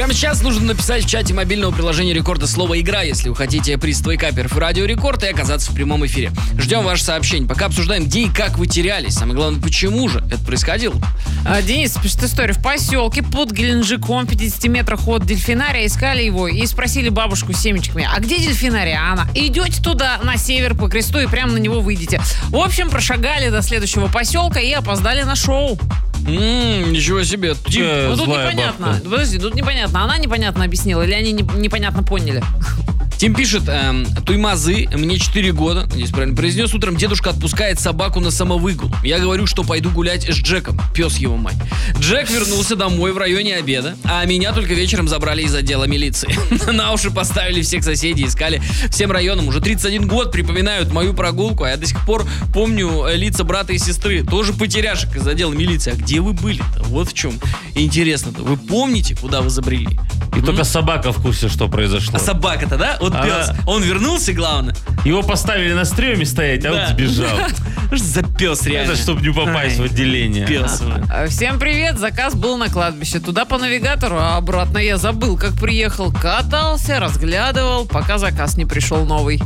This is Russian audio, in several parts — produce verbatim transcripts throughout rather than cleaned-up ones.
Прямо сейчас нужно написать в чате мобильного приложения Рекорда слово «Игра», если вы хотите приз Твойкаперов и Радио Рекорд и оказаться в прямом эфире. Ждем ваше сообщение. Пока обсуждаем, где и как вы терялись. Самое главное, почему же это происходило. А, Денис пишет историю. В поселке под Геленджиком, в пятидесяти метрах от дельфинария, искали его и спросили бабушку с семечками: а где дельфинарий? А она: идете туда, на север по кресту, и прямо на него выйдете. В общем, прошагали до следующего поселка и опоздали на шоу. Ммм, ничего себе. Тим, Э, Ну тут злая непонятно. бабка. Подожди, тут непонятно. Она непонятно объяснила или они не- непонятно поняли? Тим пишет, эм, Туймазы, мне четыре года, здесь правильно произнес, утром дедушка отпускает собаку на самовыгул. Я говорю, что пойду гулять с Джеком, пес его мать. Джек вернулся домой в районе обеда, а меня только вечером забрали из отдела милиции. На уши поставили всех соседей, искали всем районам. Уже тридцать один год припоминают мою прогулку, а я до сих пор помню э, лица брата и сестры, тоже потеряшек из отдела милиции. А где вы были-то? Вот в чем интересно-то. Вы помните, куда вы забрели? И только собака в курсе, что произошло. А собака-то, да? Вот Она- пес. Он вернулся, главное. Его поставили на стреме стоять, а Да. он сбежал. Что ж за пес реально? Это чтобы не попасть Ай, в отделение. Пес. А, Всем привет, заказ был на кладбище. Туда по навигатору, а обратно я забыл, как приехал. Катался, разглядывал, пока заказ не пришел новый.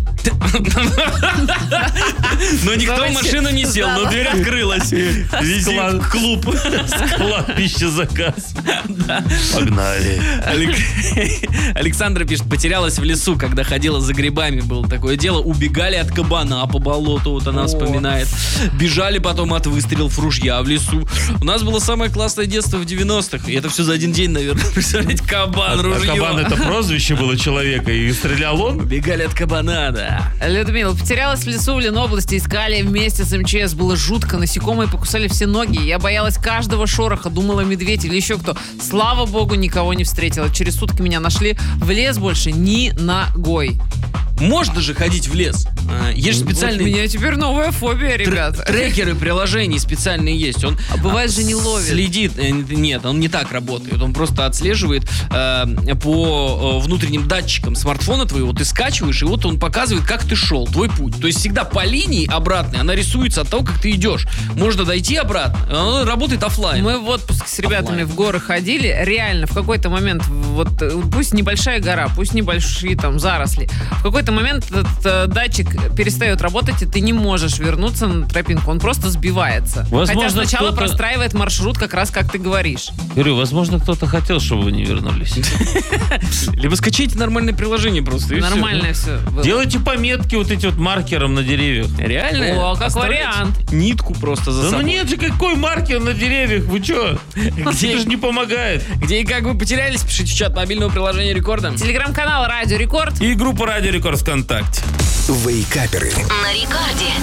Но никто в Давайте. машину не сел, но Да. дверь открылась. Вези Склад. клуб. Кладбище заказ. Погнали. Алек- Александра пишет, потерялась в лесу, когда ходила за грибами, было такое дело. Убегали от кабана по болоту, вот она О. вспоминает. Бежали потом от выстрелов ружья в лесу. У нас было самое классное детство в девяностых. И это все за один день, наверное. Представляете, кабан, А ружье. кабан — это прозвище было человека, и стрелял он? Убегали от кабана, да. Людмила, потерялась в лесу в Ленобласти, искали вместе с эм че эс. Было жутко, насекомые покусали все ноги. Я боялась каждого шороха, думала медведь или еще кто. Слава богу, никого не встретила. Через сутки меня нашли. В лес больше ни ногой. Можно же ходить в лес. А, Есть Вот у специальные... меня теперь новая фобия, Тр- ребят. Трекеры приложений специальные есть. Он А бывает же не ловит. Следит. э, Нет, он не так работает. Он просто отслеживает э, по э, внутренним датчикам смартфона твоего. Ты скачиваешь, и вот он показывает, как ты шел, твой путь. То есть всегда по линии обратной она рисуется от того, как ты идешь. Можно дойти обратно. Она работает оффлайн. Мы в отпуск с ребятами Оффлайн. в горы ходили. Реально, в какой-то момент, вот э, пусть небольшая гора, пусть небольшие там заросли, в какой-то момент этот э, датчик перестает работать, и ты не можешь вернуться на тропинку. Он просто сбивается. Возможно, Хотя сначала кто-то- простраивает маршрут, как раз как ты говоришь. Говорю, возможно, кто-то хотел, чтобы вы не вернулись. Либо скачайте нормальное приложение просто. и всё. Нормальное все. Делайте пометки вот эти вот маркером на деревьях. Реально? О, как Оставлять вариант. Нитку просто за Да ну собой. нет же, какой маркер на деревьях, вы чё? Где? Это же не помогает. Где и как вы потерялись, пишите в чат мобильного приложения Рекорда. Телеграм-канал Радио Рекорд. И группа Радио Рекорд ВКонтакте. Вейкаперы. На рекорде.